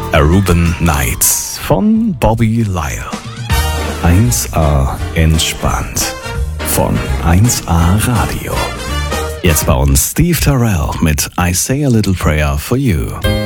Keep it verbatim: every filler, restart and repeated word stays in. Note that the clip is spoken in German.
Aruban Nights von Bobby Lyle. eins A entspannt von eins A Radio. Jetzt bei uns Steve Terrell mit I Say a Little Prayer for You.